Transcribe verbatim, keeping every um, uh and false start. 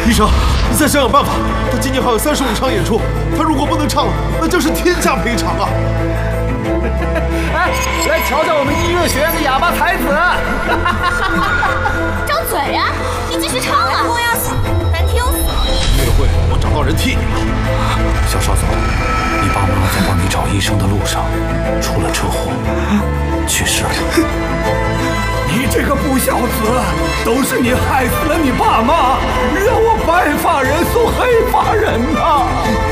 医生，你再想想办法。他今年还有三十五场演出，他如果不能唱了，那就是天价赔偿啊！ 哎，来瞧瞧我们音乐学院的哑巴才子！ 张嘴呀！你继续唱啊！我要死，难听死了！ 音乐会我找到人替你了。 小少总，你爸妈在帮你找医生的路上出了车祸，去世了。 你这个不孝子，都是你害死了你爸妈，让我白发人送黑发人呐！